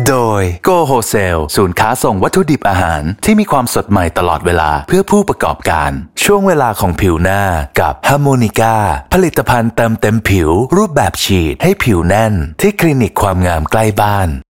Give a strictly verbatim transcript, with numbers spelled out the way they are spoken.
โดย Go Wholesale ศูนย์ค้าส่งวัตถุดิบอาหารที่มีความสดใหม่ตลอดเวลาเพื่อผู้ประกอบการช่วงเวลาของผิวหน้ากับ Harmonica ผลิตภัณฑ์เติมเต็มผิวรูปแบบฉีดให้ผิวแน่นที่คลินิกความงามใกล้บ้าน